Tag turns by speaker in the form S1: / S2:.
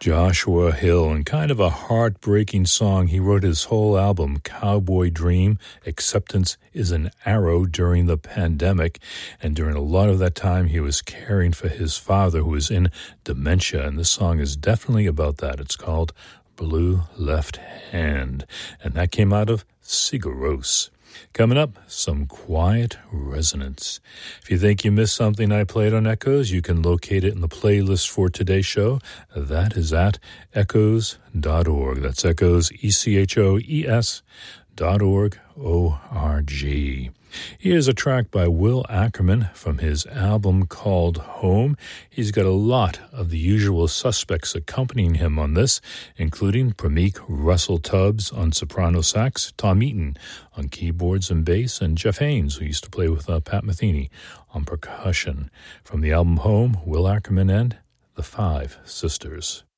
S1: Joshua Hill, and kind of a heartbreaking song. He wrote his whole album, Cowboy Dream, Acceptance is an Arrow, during the pandemic. And during a lot of that time, he was caring for his father, who was in dementia. And this song is definitely about that. It's called Blue Left Hand. And that came out of Sigur Rós. Coming up, some quiet resonance. If you think you missed something I played on Echoes, you can locate it in the playlist for today's show. That is at echoes.org. That's Echoes, ECHOES.org, O-R-G. Here's a track by Will Ackerman from his album called Home. He's got a lot of the usual suspects accompanying him on this, including Pramik Russell-Tubbs on soprano sax, Tom Eaton on keyboards and bass, and Jeff Haynes, who used to play with Pat Metheny, on percussion. From the album Home, Will Ackerman and the Five Sisters.